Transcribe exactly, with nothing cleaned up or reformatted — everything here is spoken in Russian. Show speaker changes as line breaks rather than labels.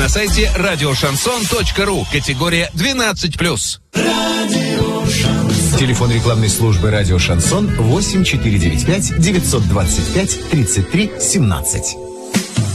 На сайте радиошансон точка ру. Категория двенадцать плюс.
Телефон рекламной службы «Радио Шансон» восемь четыре девять пять девятьсот двадцать пять тридцать три семнадцать.